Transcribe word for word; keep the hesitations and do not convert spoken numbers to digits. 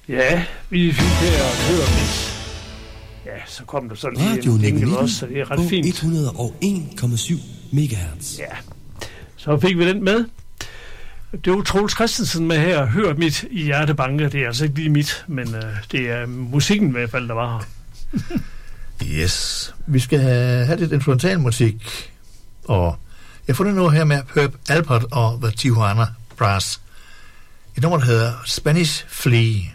Ja, vi fik her at høre mit. Ja, så kom der sådan lige en jingle også, så det er ret fint. et hundrede og en komma syv megahertz. Ja, så fik vi den med. Det var Troels Christensen med her, hør mit i hjertebanke. Det er altså ikke lige mit, men øh, det er musikken i hvert fald, der var her. Yes. Vi skal have lidt instrumental musik, og jeg har fundet noget her med Herb Alpert og The Tijuana Brass. Et nummer, der hedder Spanish Flea.